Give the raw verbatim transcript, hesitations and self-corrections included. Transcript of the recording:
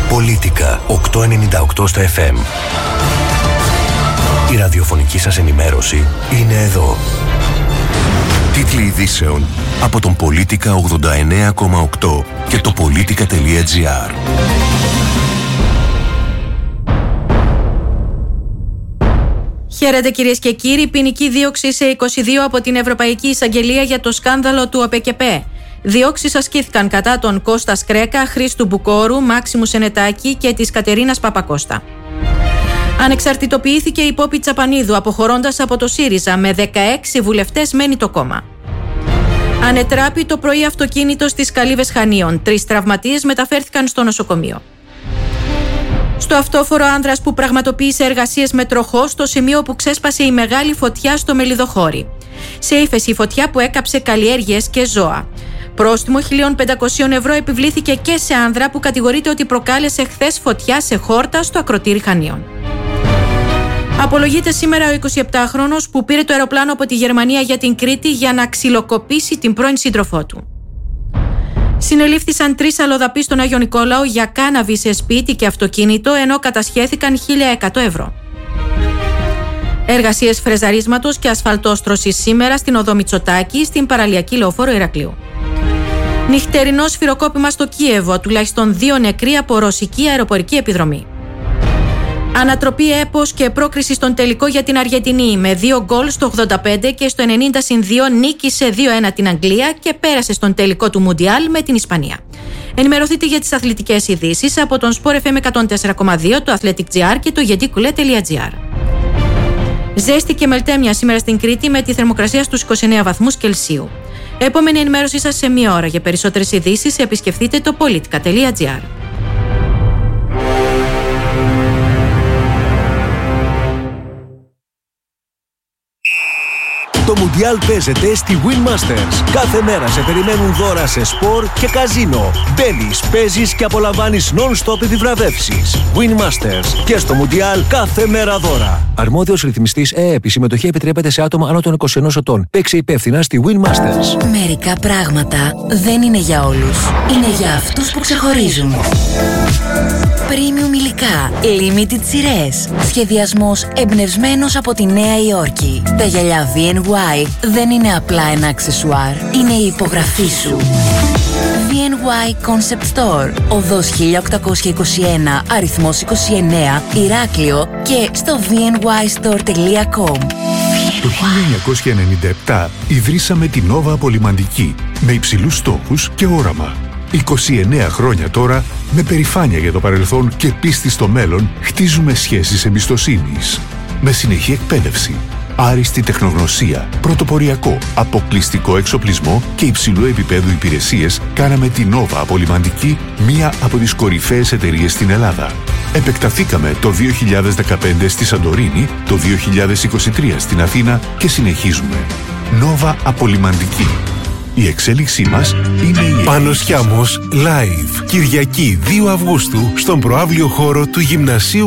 Πολίτικα οκτακόσια ενενήντα οκτώ στα εφ εμ. Η ραδιοφωνική σας ενημέρωση είναι εδώ. Τίτλοι ειδήσεων από τον Πολίτικα ογδόντα εννέα κόμμα οκτώ και το πολίτικα τελεία τζι άρ. Χαίρετε κυρίες και κύριοι. Ποινική δίωξη σε είκοσι δύο από την Ευρωπαϊκή Εισαγγελία για το σκάνδαλο του ΟΠΕΚΕΠΕ. Διώξεις ασκήθηκαν κατά τον Κώστα Σκρέκα, Χρήστου Μπουκόρου, Μάξιμου Σενετάκη και της Κατερίνας Παπακώστα. Ανεξαρτητοποιήθηκε η Πόπη Τσαπανίδου, αποχωρώντας από το ΣΥΡΙΖΑ, με δεκαέξι βουλευτές μένει το κόμμα. Ανετράπη το πρωί αυτοκίνητο στις Καλύβες Χανίων. Τρεις τραυματίες μεταφέρθηκαν στο νοσοκομείο. Στο αυτόφορο άνδρας που πραγματοποίησε εργασίες με τροχό στο σημείο που ξέσπασε η μεγάλη φωτιά στο Μελιδοχώρι. Σε ύφεση η φωτιά που έκαψε καλλιέργειες και ζώα. Πρόστιμο χίλια πεντακόσια ευρώ επιβλήθηκε και σε άνδρα που κατηγορείται ότι προκάλεσε χθες φωτιά σε χόρτα στο ακροτήρι Χανίων. Απολογείται σήμερα ο εικοσιεπτάχρονος που πήρε το αεροπλάνο από τη Γερμανία για την Κρήτη για να ξυλοκοπήσει την πρώην σύντροφό του. Συνελήφθησαν τρεις αλλοδαποί στον Άγιο Νικόλαο για κάναβη σε σπίτι και αυτοκίνητο, ενώ κατασχέθηκαν χίλια εκατό ευρώ. Εργασίες φρεζαρίσματος και ασφαλτόστρωσης σήμερα στην οδό Μητσοτάκη, στην παραλιακή λεωφόρο Ηρακλείου. Νυχτερινό σφυροκόπημα στο Κίεβο, τουλάχιστον δύο νεκροί από ρωσική αεροπορική επιδρομή. Ανατροπή έπος και πρόκριση στον τελικό για την Αργεντινή, με δύο γκολ στο ογδόντα πέντε και στο ενενήντα συν δύο νίκησε δύο ένα την Αγγλία και πέρασε στον τελικό του Μουντιάλ με την Ισπανία. Ενημερωθείτε για τις αθλητικές ειδήσεις από τον Sport εφ εμ εκατόν τέσσερα κόμμα δύο, το Athletic τζι άρ και το γεντικουλέ τελεία τζι άρ. Ζέστη και μελτέμια σήμερα στην Κρήτη με τη θερμοκρασία στους είκοσι εννέα βαθμούς Κελσίου. Επόμενη ενημέρωσή σας σε μία ώρα. Για περισσότερες ειδήσεις επισκεφτείτε το πολίτικα τελεία τζι άρ. Το Μουντιάλ παίζεται στη Win Masters. Κάθε μέρα σε περιμένουν δώρα σε σπορ και καζίνο. Μπαίνεις, παίζεις και απολαμβάνεις non-stop επιβραβεύσεις. Win Masters. Και στο Μουντιάλ κάθε μέρα δώρα. Αρμόδιος ρυθμιστής ΕΕΠ. Η συμμετοχή επιτρέπεται σε άτομα άνω των είκοσι ενός ετών. Παίξε υπεύθυνα στη Win Masters. Μερικά πράγματα δεν είναι για όλους. Είναι για αυτούς που ξεχωρίζουν. Premium υλικά, limited σειρές. Σχεδιασμός εμπνευσμένος από τη Νέα Υόρκη. Τα γυαλιά βι εν γουάι δεν είναι απλά ένα αξεσουάρ, είναι η υπογραφή σου. βι εν γουάι Concept Store, οδός χίλια οκτακόσια είκοσι ένα, αριθμός είκοσι εννέα, Ηράκλειο και στο βι εν γουάι στορ τελεία κομ. Το χίλια εννιακόσια ενενήντα επτά ιδρύσαμε την Nova Απολυμαντική με υψηλούς στόχους και όραμα. είκοσι εννέα χρόνια τώρα, με περηφάνεια για το παρελθόν και πίστη στο μέλλον, χτίζουμε σχέσεις εμπιστοσύνης. Με συνεχή εκπαίδευση, άριστη τεχνογνωσία, πρωτοποριακό, αποκλειστικό εξοπλισμό και υψηλού επίπεδου υπηρεσίες, κάναμε την Nova Απολυμαντική μία από τις κορυφαίες εταιρείες στην Ελλάδα. Επεκταθήκαμε το δύο χιλιάδες δεκαπέντε στη Σαντορίνη, το δύο χιλιάδες είκοσι τρία στην Αθήνα και συνεχίζουμε. Nova Απολυμαντική. Η εξέλιξή μας είναι η... Πάνος Χιάμος Live. Κυριακή δύο Αυγούστου στον προαύλιο χώρο του Γυμνασίου